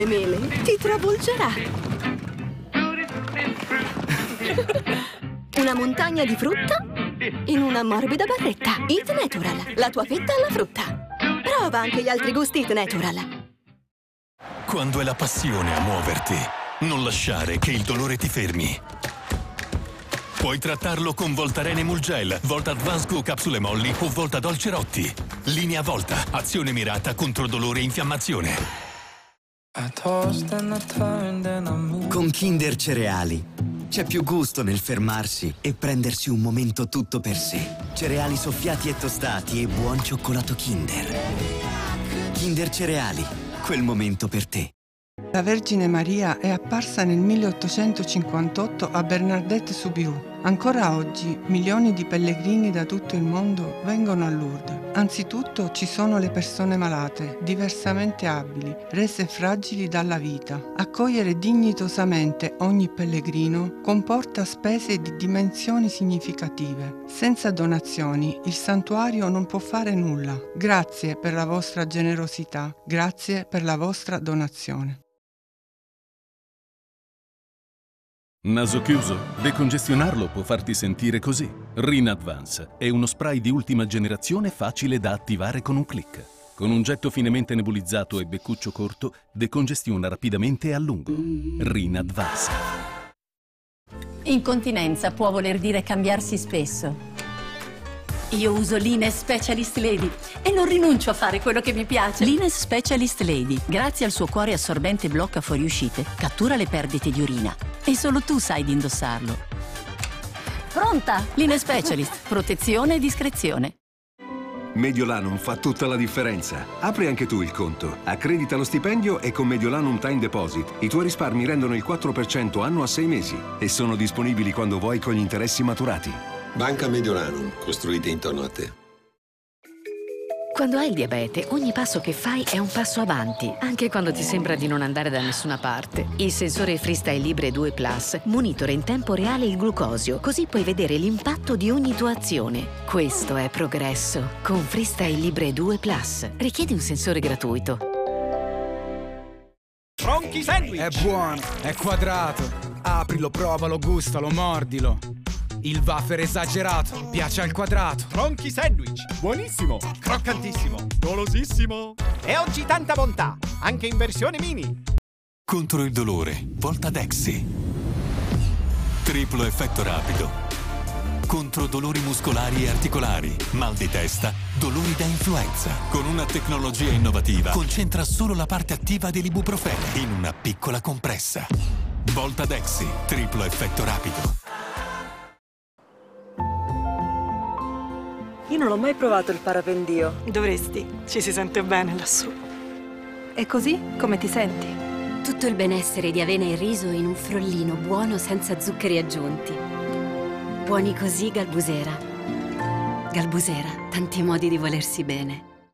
mele ti travolgerà. Una montagna di frutta in una morbida barretta. Eat Natural, la tua fetta alla frutta. Prova anche gli altri gusti Eat Natural. Quando è la passione a muoverti, non lasciare che il dolore ti fermi. Puoi trattarlo con Voltaren Emulgel, Volta Advanced Glow Capsule Molli o Volta Dolce Rotti. Linea Volta, azione mirata contro dolore e infiammazione. Con Kinder Cereali c'è più gusto nel fermarsi e prendersi un momento tutto per sé. Cereali soffiati e tostati e buon cioccolato Kinder. Kinder Cereali, quel momento per te. La Vergine Maria è apparsa nel 1858 a Bernadette-Soubirous. Ancora oggi milioni di pellegrini da tutto il mondo vengono a Lourdes. Anzitutto ci sono le persone malate, diversamente abili, rese fragili dalla vita. Accogliere dignitosamente ogni pellegrino comporta spese di dimensioni significative. Senza donazioni il santuario non può fare nulla. Grazie per la vostra generosità, grazie per la vostra donazione. Naso chiuso? Decongestionarlo può farti sentire così. Rin Advance è uno spray di ultima generazione facile da attivare con un click. Con un getto finemente nebulizzato e beccuccio corto, decongestiona rapidamente e a lungo. Rin Advance. Incontinenza può voler dire cambiarsi spesso. Io uso l'Ines Specialist Lady e non rinuncio a fare quello che mi piace. L'Ines Specialist Lady, grazie al suo cuore assorbente blocca fuoriuscite, cattura le perdite di urina. E solo tu sai di indossarlo. Pronta? L'Ines Specialist, protezione e discrezione. Mediolanum fa tutta la differenza. Apri anche tu il conto. Accredita lo stipendio e con Mediolanum Time Deposit i tuoi risparmi rendono il 4% anno a 6 mesi e sono disponibili quando vuoi con gli interessi maturati. Banca Mediolanum, costruite intorno a te. Quando hai il diabete, ogni passo che fai è un passo avanti, anche quando ti sembra di non andare da nessuna parte. Il sensore Freestyle Libre 2 Plus monitora in tempo reale il glucosio, così puoi vedere l'impatto di ogni tua azione. Questo è progresso. Con Freestyle Libre 2 Plus. Richiedi un sensore gratuito. Tronchi Sandwich! È buono, è quadrato. Aprilo, provalo, gustalo, mordilo. Il wafer esagerato, piace al quadrato. Tronchi Sandwich, buonissimo, croccantissimo, golosissimo. E oggi tanta bontà, anche in versione mini. Contro il dolore, Volta Dexy. Triplo effetto rapido. Contro dolori muscolari e articolari, mal di testa, dolori da influenza. Con una tecnologia innovativa, concentra solo la parte attiva dell'ibuprofene in una piccola compressa. Volta Dexy, triplo effetto rapido. Io non ho mai provato il parapendio. Dovresti, ci si sente bene lassù. E così, come ti senti? Tutto il benessere di avena e riso in un frollino buono senza zuccheri aggiunti. Buoni così, Galbusera. Galbusera, tanti modi di volersi bene.